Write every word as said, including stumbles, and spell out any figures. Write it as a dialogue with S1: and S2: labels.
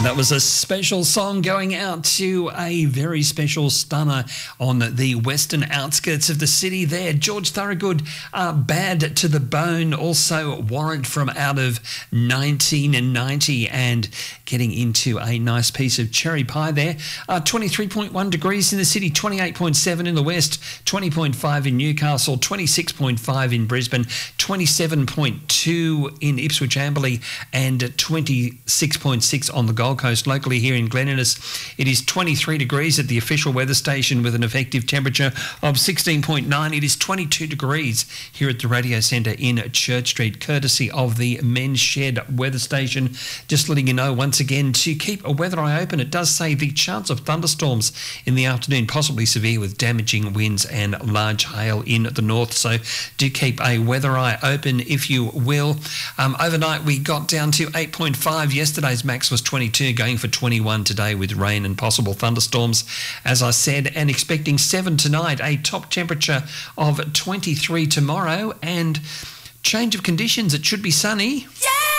S1: That was a special song going out to a very special stunner on the western outskirts of the city there. George Thorogood, uh, Bad to the Bone, also Warrant from out of nineteen ninety, and getting into a nice piece of cherry pie there. Uh, twenty-three point one degrees in the city, twenty-eight point seven in the west, twenty point five in Newcastle, twenty-six point five in Brisbane, twenty-seven point two in Ipswich Amberley, and twenty-six point six on the Gold Coast. Locally here in Glen Innes, it is twenty-three degrees at the official weather station with an effective temperature of sixteen point nine. It is twenty-two degrees here at the radio centre in Church Street, courtesy of the Men's Shed weather station. Just letting you know once again to keep a weather eye open. It does say the chance of thunderstorms in the afternoon, possibly severe with damaging winds and large hail in the north. So do keep a weather eye open if you will. Um, overnight we got down to eight point five. Yesterday's max was twenty-two, going for twenty-one today with rain and possible thunderstorms, as I said, and expecting seven tonight, a top temperature of twenty-three tomorrow, and change of conditions. It should be sunny. Yeah!